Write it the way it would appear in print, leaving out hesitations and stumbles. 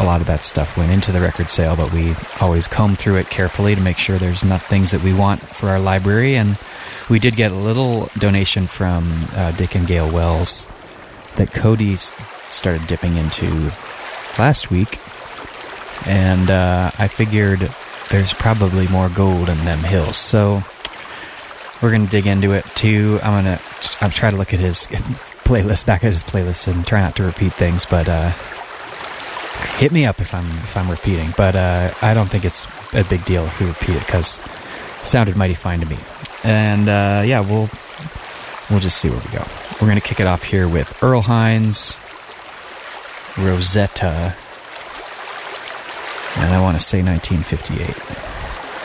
lot of that stuff went into the record sale, but we always comb through it carefully to make sure there's not things that we want for our library. And we did get a little donation from Dick and Gail Wells that Cody started dipping into last week. And I figured there's probably more gold in them hills. So we're going to dig into it too. I'm try to look at his playlist, back at his playlist, and try not to repeat things, but hit me up if I'm repeating. But I don't think it's a big deal if we repeat it, because it sounded mighty fine to me. And yeah, we'll just see where we go. We're going to kick it off here with Earl Hines, Rosetta, and I want to say 1958.